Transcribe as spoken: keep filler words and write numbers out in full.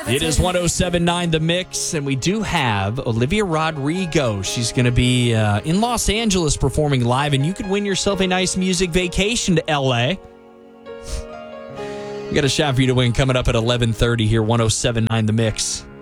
It is one oh seven point nine The Mix, and we do have Olivia Rodrigo. She's going to be uh, in Los Angeles performing live, and you could win yourself a nice music vacation to L A. We got a shot for you to win coming up at eleven thirty here, one oh seven point nine The Mix.